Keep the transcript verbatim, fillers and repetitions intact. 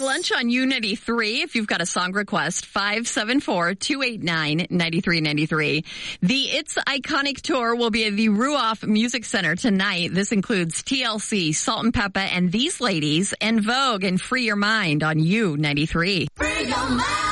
lunch on U ninety-three. If you've got a song request, five seven four, two eight nine, nine three nine three. The It's Iconic Tour will be at the Ruoff Music Center tonight. This includes T L C, Salt and Peppa, and These Ladies, and Vogue, and Free Your Mind on U ninety-three. Free your mind.